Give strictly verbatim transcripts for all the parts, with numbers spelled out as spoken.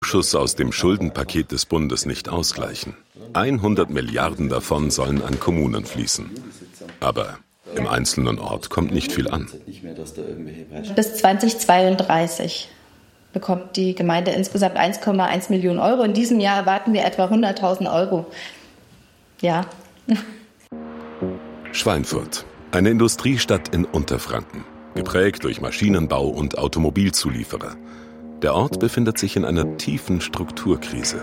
Zuschuss aus dem Schuldenpaket des Bundes nicht ausgleichen. hundert Milliarden davon sollen an Kommunen fließen. Aber im einzelnen Ort kommt nicht viel an. Bis zweitausendzweiunddreißig bekommt die Gemeinde insgesamt eins Komma eins Millionen Euro. In diesem Jahr erwarten wir etwa hunderttausend Euro. Ja. Schweinfurt, eine Industriestadt in Unterfranken, geprägt durch Maschinenbau und Automobilzulieferer. Der Ort befindet sich in einer tiefen Strukturkrise.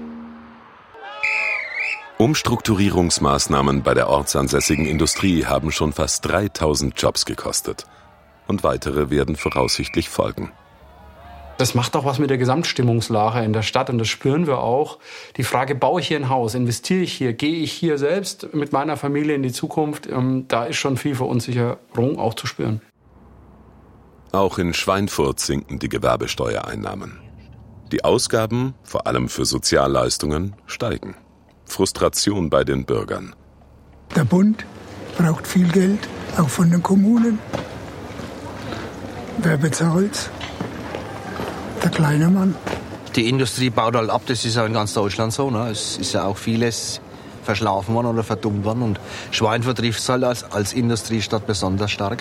Umstrukturierungsmaßnahmen bei der ortsansässigen Industrie haben schon fast dreitausend Jobs gekostet. Und weitere werden voraussichtlich folgen. Das macht auch was mit der Gesamtstimmungslage in der Stadt und das spüren wir auch. Die Frage, baue ich hier ein Haus, investiere ich hier, gehe ich hier selbst mit meiner Familie in die Zukunft, ähm, da ist schon viel Verunsicherung auch zu spüren. Auch in Schweinfurt sinken die Gewerbesteuereinnahmen. Die Ausgaben, vor allem für Sozialleistungen, steigen. Frustration bei den Bürgern. Der Bund braucht viel Geld, auch von den Kommunen. Wer bezahlt's? Der kleine Mann. Die Industrie baut halt ab, das ist ja in ganz Deutschland so. Ne? Es ist ja auch vieles verschlafen worden oder verdummt worden. Und Schweinfurt trifft es halt als, als Industriestadt besonders stark.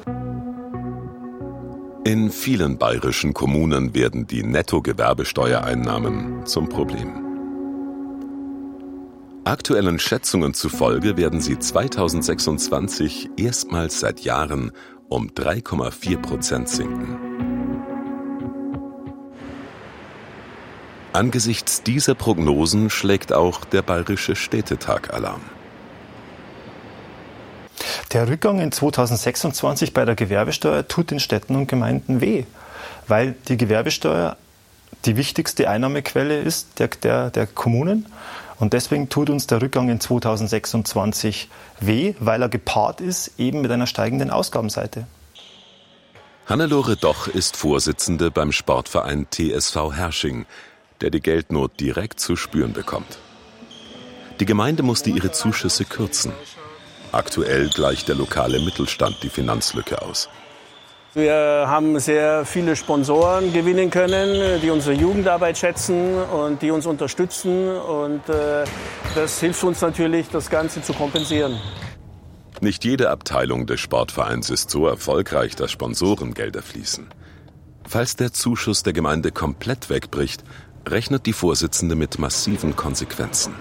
In vielen bayerischen Kommunen werden die Nettogewerbesteuereinnahmen zum Problem. Aktuellen Schätzungen zufolge werden sie zweitausendsechsundzwanzig erstmals seit Jahren um drei Komma vier Prozent sinken. Angesichts dieser Prognosen schlägt auch der Bayerische Städtetag Alarm. Der Rückgang in zweitausendsechsundzwanzig bei der Gewerbesteuer tut den Städten und Gemeinden weh, weil die Gewerbesteuer die wichtigste Einnahmequelle ist der, der, der Kommunen. Und deswegen tut uns der Rückgang in zweitausendsechsundzwanzig weh, weil er gepaart ist eben mit einer steigenden Ausgabenseite. Hannelore Doch ist Vorsitzende beim Sportverein T S V Herrsching, der die Geldnot direkt zu spüren bekommt. Die Gemeinde musste ihre Zuschüsse kürzen. Aktuell gleicht der lokale Mittelstand die Finanzlücke aus. Wir haben sehr viele Sponsoren gewinnen können, die unsere Jugendarbeit schätzen und die uns unterstützen. Und äh, das hilft uns natürlich, das Ganze zu kompensieren. Nicht jede Abteilung des Sportvereins ist so erfolgreich, dass Sponsorengelder fließen. Falls der Zuschuss der Gemeinde komplett wegbricht, rechnet die Vorsitzende mit massiven Konsequenzen.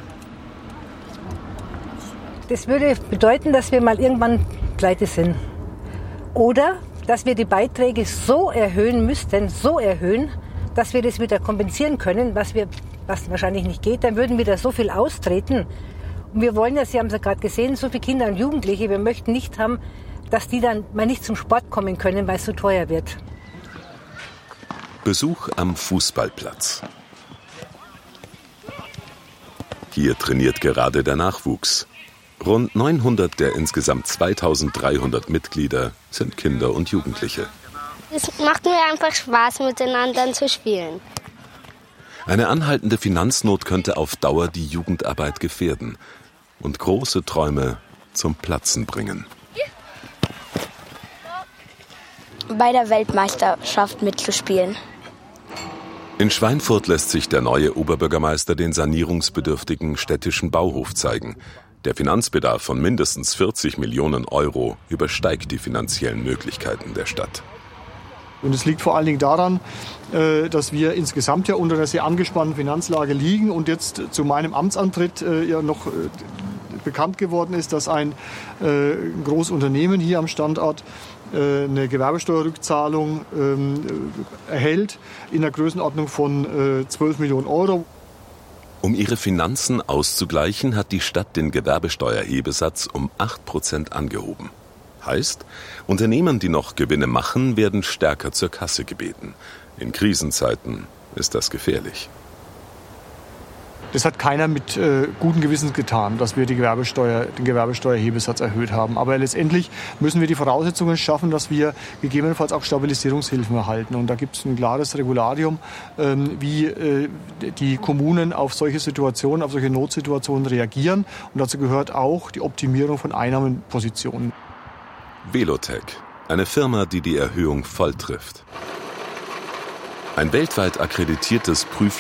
Das würde bedeuten, dass wir mal irgendwann pleite sind. Oder dass wir die Beiträge so erhöhen müssten, so erhöhen, dass wir das wieder kompensieren können, was, wir, was wahrscheinlich nicht geht. Dann würden wieder so viel austreten. Und wir wollen ja, Sie haben es ja gerade gesehen, so viele Kinder und Jugendliche, wir möchten nicht haben, dass die dann mal nicht zum Sport kommen können, weil es so teuer wird. Besuch am Fußballplatz. Hier trainiert gerade der Nachwuchs. Rund neunhundert der insgesamt zweitausenddreihundert Mitglieder sind Kinder und Jugendliche. Es macht mir einfach Spaß, miteinander zu spielen. Eine anhaltende Finanznot könnte auf Dauer die Jugendarbeit gefährden und große Träume zum Platzen bringen. Bei der Weltmeisterschaft mitzuspielen. In Schweinfurt lässt sich der neue Oberbürgermeister den sanierungsbedürftigen städtischen Bauhof zeigen. Der Finanzbedarf von mindestens vierzig Millionen Euro übersteigt die finanziellen Möglichkeiten der Stadt. Und es liegt vor allen Dingen daran, dass wir insgesamt ja unter einer sehr angespannten Finanzlage liegen und jetzt zu meinem Amtsantritt ja noch bekannt geworden ist, dass ein großes Unternehmen hier am Standort eine Gewerbesteuerrückzahlung erhält in der Größenordnung von zwölf Millionen Euro. Um ihre Finanzen auszugleichen, hat die Stadt den Gewerbesteuerhebesatz um acht Prozent angehoben. Heißt, Unternehmen, die noch Gewinne machen, werden stärker zur Kasse gebeten. In Krisenzeiten ist das gefährlich. Das hat keiner mit äh, guten Gewissens getan, dass wir die Gewerbesteuer, den Gewerbesteuerhebesatz erhöht haben. Aber letztendlich müssen wir die Voraussetzungen schaffen, dass wir gegebenenfalls auch Stabilisierungshilfen erhalten. Und da gibt es ein klares Regularium, ähm, wie äh, die Kommunen auf solche Situationen, auf solche Notsituationen reagieren. Und dazu gehört auch die Optimierung von Einnahmenpositionen. Velotec, eine Firma, die die Erhöhung voll trifft. Ein weltweit akkreditiertes Prüf